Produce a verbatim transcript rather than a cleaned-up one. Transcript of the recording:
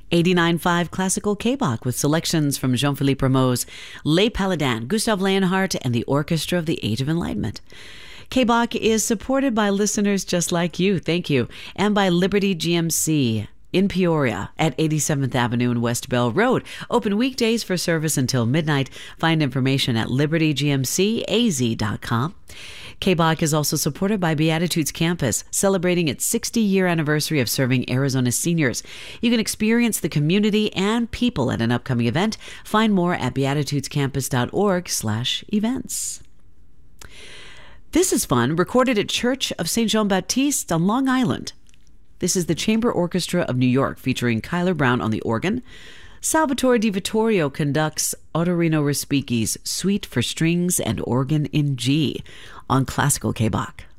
eighty-nine point five Classical K-Bach with selections from Jean-Philippe Rameau's Les Paladins, Gustav Leonhardt, and the Orchestra of the Age of Enlightenment. K-Bach is supported by listeners just like you, thank you, and by Liberty G M C in Peoria at eighty-seventh Avenue and West Bell Road. Open weekdays for service until midnight. Find information at liberty g m c a z dot com. K-Bach is also supported by Beatitudes Campus, celebrating its sixty-year anniversary of serving Arizona seniors. You can experience the community and people at an upcoming event. Find more at beatitudescampus.org slash events. This is fun, recorded at Church of Saint Jean-Baptiste on Long Island. This is the Chamber Orchestra of New York, featuring Kyler Brown on the organ. Salvatore Di Vittorio conducts Ottorino Respighi's Suite for Strings and Organ in G on Classical K-Bach.